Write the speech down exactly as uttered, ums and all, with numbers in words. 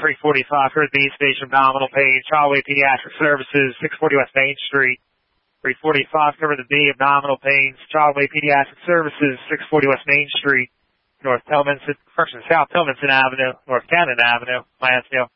three forty-five for the East Station Abdominal Pain, Childway Pediatric Services, six forty West Main Street. three forty-five cover the B, Abdominal Pains, Childway Pediatric Services, six forty West Main Street, North Tillmanson, first and South Tillmanson Avenue, North Cannon Avenue, Mansfield.